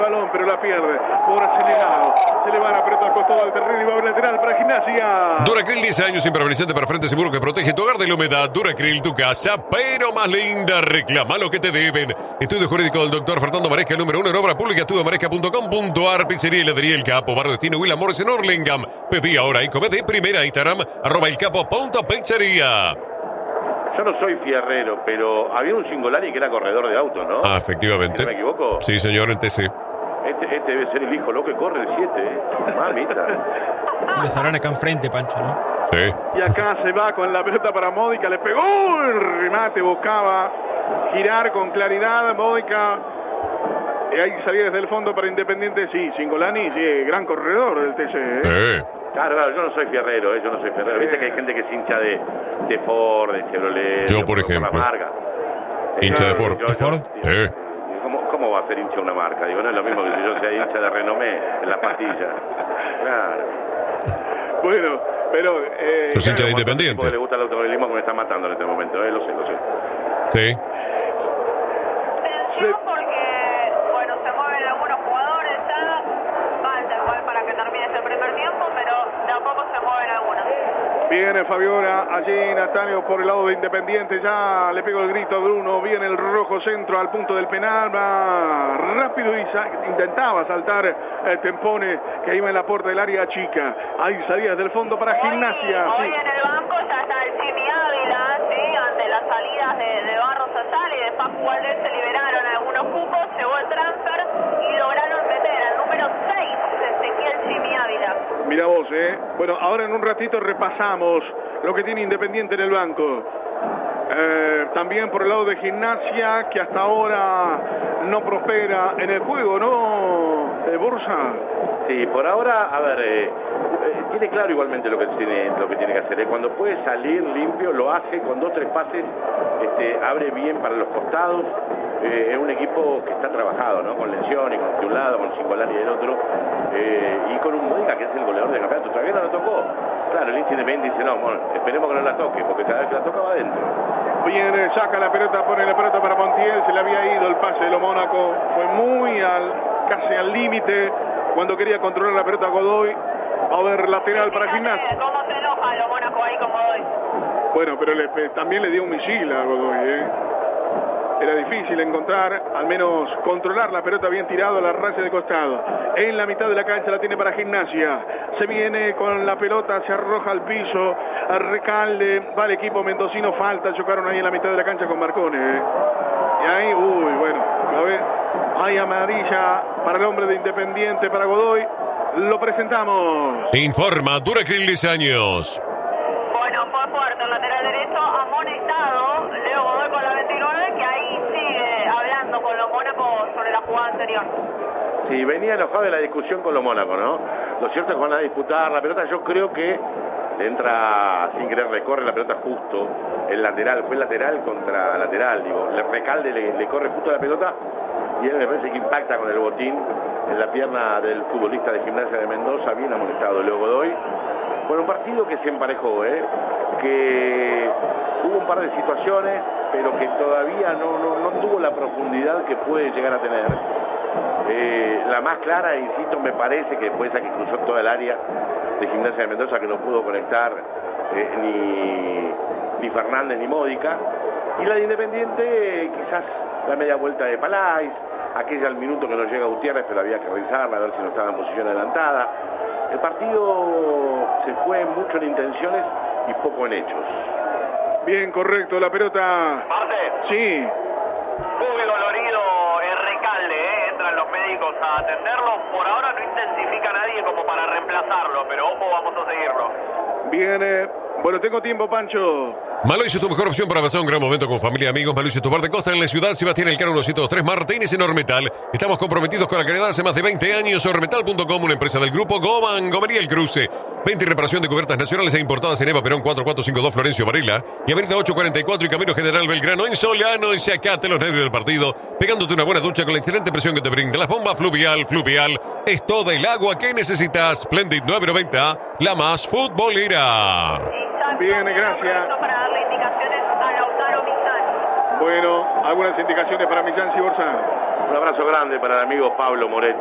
balón, pero la pierde por acelerado. Se le va la pelota al costado del terreno y va a lateral para Gimnasia. Duracril, 10 años, impermeabilizante para frente seguro que protege tu hogar de la humedad. Duracril, tu casa, pero más linda. Reclama lo que te deben. Estudio jurídico del doctor Fernando Maresca, número 1 en obra pública, estudiomaresca.com.ar. Pizzería y heladería El Capo, Barrio Destino, Will Amores en Hurlingham. Pedí ahora y come de primera. Instagram, @elcapo.pizzería. Yo no soy fierrero, pero había un Cingolani que era corredor de autos, ¿no? Ah, efectivamente. ¿No me equivoco? Sí, señor, el TC. Este debe ser el hijo loco que corre el 7, ¿eh? Mamita. Sí, lo sabrán acá enfrente, Pancho, ¿no? Sí. Y acá se va con la pelota para Módica. Le pegó el remate, buscaba girar con claridad. Módica. Y ahí salía desde el fondo para Independiente. Sí, Cingolani, sí, gran corredor del TC. Claro, yo no soy fierrero, yo no soy fierrero. Viste que hay gente que es hincha de Ford, de Chevrolet. Yo, por ejemplo. Marca. Hincha de Ford. ¿De Ford? Sí. ¿Cómo va a ser hincha de una marca? Digo, no es lo mismo que si yo sea hincha de Renomé en la pastilla. Claro. Bueno, pero... ¿Sos hincha de Porque Independiente? le gusta el automovilismo que me está matando en este momento, lo sé. Sí. Atención porque, bueno, se mueven algunos jugadores ya. Falta igual para que termine este primer tiempo, pero de a poco se mueven algunos. Viene Fabiola, allí Natalio por el lado de Independiente, ya le pegó el grito a Bruno, viene el rojo centro al punto del penal, va rápido y intentaba saltar Tempone, que iba en la puerta del área chica, ahí salía desde el fondo para Gimnasia. Hoy en el banco ya está el Jimmy Ávila, ¿sí? Ante las salidas de Barros Ayala y de Facu Valdés se liberaron algunos cupos, llegó el transfer y lograron meter al número 6 de Ezequiel Jimmy Ávila. Mira vos, Bueno, ahora en un ratito repasamos lo que tiene Independiente en el banco. También por el lado de Gimnasia, que hasta ahora no prospera en el juego, ¿no? Borja. Sí, por ahora, a ver, tiene claro igualmente lo que tiene que hacer. Cuando puede salir limpio, lo hace con 2 o 3 pases, abre bien para los costados. Es un equipo que está trabajado, ¿no? Con Lencioni, con un lado, con Cingolani del otro, y con un Módica que es el goleador del campeonato. Todavía no lo tocó. Claro, el Independiente dice, no, bueno, esperemos que no la toque, porque cada vez que la toca va adentro. Viene, saca la pelota, pone la pelota para Montiel, se le había ido el pase de lo Mónaco, fue muy casi al límite, cuando quería controlar la pelota Godoy. A ver, lateral para Gimnasia. ¿Cómo se enoja lo Mónaco ahí con Godoy? Bueno, pero también le dio un misil a Godoy, Era difícil encontrar, al menos controlar la pelota bien tirado a la raya de costado. En la mitad de la cancha la tiene para Gimnasia. Se viene con la pelota, se arroja al piso, a Recalde, va el equipo mendocino, falta, chocaron ahí en la mitad de la cancha con Marcone. Y ahí, bueno, a ver, hay amarilla para el hombre de Independiente, para Godoy. Lo presentamos. Informa Duracril, 10 años. Bueno, fue fuerte el lateral derecho, amonestado Leo Godoy con la 29, que ahí sigue hablando con los Mónacos sobre la jugada anterior. Sí, venía enojado de la discusión con los Mónacos, ¿no? Lo cierto es que van a disputar la pelota. Yo creo que le entra sin querer, recorre la pelota justo. El lateral, fue lateral contra lateral, digo. Le Recalde le corre justo la pelota y él me parece que impacta con el botín en la pierna del futbolista de Gimnasia de Mendoza, bien amonestado Leo Godoy. Bueno, un partido que se emparejó, que hubo un par de situaciones, pero que todavía no tuvo la profundidad que puede llegar a tener. La más clara, insisto, me parece que fue esa que cruzó toda el área de Gimnasia de Mendoza, que no pudo conectar ni Fernández ni Módica. Y la de Independiente, quizás la media vuelta de Palais, aquella al minuto que no llega Gutiérrez, pero había que revisarla, a ver si no estaba en posición adelantada. El partido se fue mucho en intenciones y poco en hechos. Bien, correcto, la pelota. Marte. Sí. Muy dolorido Recalde, entran los médicos a atenderlo. Por ahora no intensifica nadie como para reemplazarlo, pero ojo, vamos a seguirlo. Viene. Bueno, tengo tiempo, Pancho. Malois es tu mejor opción para pasar un gran momento con familia y amigos. Malois es tu bar de costa en la ciudad Sebastián Elcano 103 Martínez en Ormetal. Estamos comprometidos con la calidad hace más de 20 años. Ormetal.com, una empresa del grupo Goman, Gomería El Cruce. Venta y reparación de cubiertas nacionales e importadas en Eva Perón 4452 Florencio Varela y Avenida 844 y Camino General Belgrano en Soliano. Y sacate los nervios del partido pegándote una buena ducha con la excelente presión que te brinda las bombas Fluvial. Fluvial es toda el agua que necesitas. Splendid 990, la más futbolera. Bien, gracias. Para darle indicaciones a Lautaro Mizan. Bueno, algunas indicaciones para Millán Ciborzán. Un abrazo grande para el amigo Pablo Moretti.